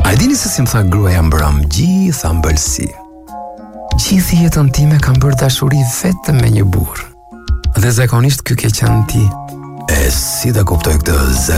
A dini se si më tha gruaja mbram gjitha mbëlsi. Gjithë jetën time kam bërë dashuri vetëm me një burr. Dhe zakonisht ky ke qenë ti. E si ta kuptoj këtë